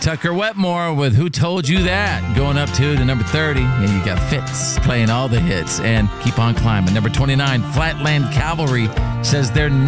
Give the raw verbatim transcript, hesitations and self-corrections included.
Tucker Wetmore with Who Told You That? Going up to the number thirty. And you got Fitz playing all the hits and keep on climbing. Number twenty-nine, Flatland Cavalry says they're